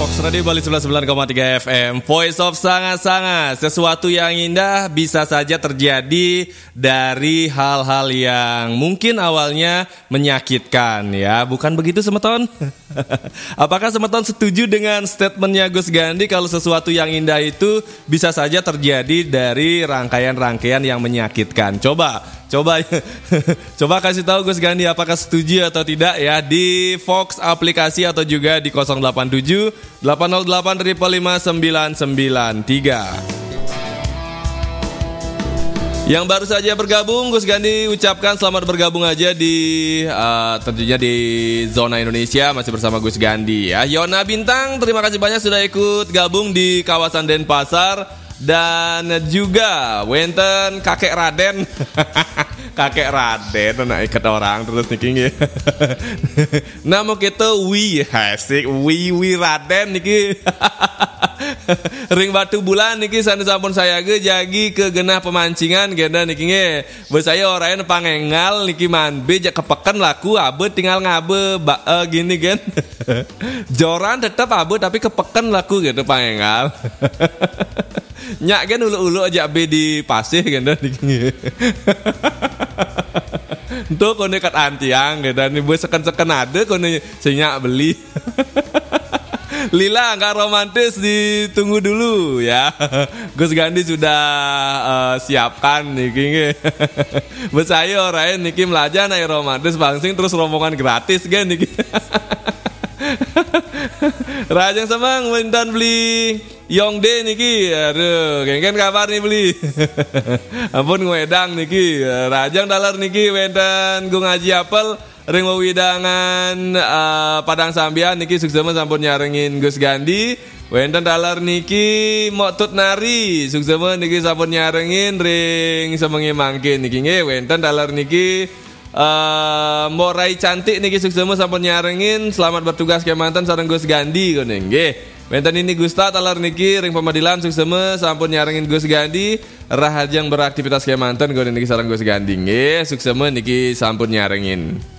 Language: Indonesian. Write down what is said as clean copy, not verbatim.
Fox Radio Bali 99,3 FM, Voice of Sangat-Sangat. Sesuatu yang indah bisa saja terjadi dari hal-hal yang mungkin awalnya menyakitkan, ya. Bukan begitu, Semeton? Apakah Semeton setuju dengan statementnya Gus Gandhi kalau sesuatu yang indah itu bisa saja terjadi dari rangkaian-rangkaian yang menyakitkan? Coba kasih tahu Gus Gandhi apakah setuju atau tidak ya di Fox aplikasi atau juga di 087 808 55993. Yang baru saja bergabung, Gus Gandhi ucapkan selamat bergabung aja di tentunya di zona Indonesia, masih bersama Gus Gandhi ya. Yona Bintang, terima kasih banyak sudah ikut gabung di kawasan Denpasar. Dan juga Wenten Kakek Raden. Kakek Raden nak ikat orang terus niki. Nama kita Wi Hasik Wi Raden niki. Ring Batu Bulan niki sampun saya ge jagi ke genah pemancingan genda niki nge. Bos saya orangnya pangengal niki manbe jak kepeken laku abe tinggal ngabe gini kan. Joran tetap abe tapi kepeken laku gitu pangengal. Nyak kan ulu-ulu aja be di pasih kan niki. Tuh kau dekat antiang gitu nih bos seken ada kau senyak beli. Lila nggak romantis, ditunggu dulu ya. Gus Gandhi sudah siapkan niki. Bos saya orang niki melajar naik romantis bangsing terus rombongan gratis kan niki. Rajang Semang wintan beli Yongde niki, aduh, kan kabar nih beli. Ampun ngwedang niki, Rajang dalar niki wintan gue ngaji apel. Ring widangan Padang Sambian niki suksema sampun nyarengin Gus Gandhi. Wenten dalar niki Moktut Nari suksema niki sampun nyarengin ring semengi mangkin niki nge. Wenten dalar niki Morai Cantik niki suksema sampun nyarengin selamat bertugas Kemanten sareng Gus Gandhi kono nggih. Wenten ini Gusta talar niki ring pemadilan suksema sampun nyarengin Gus Gandhi. Rahajang beraktivitas Kemanten kono niki sareng Gus Gandhi nggih. Suksema niki sampun nyarengin.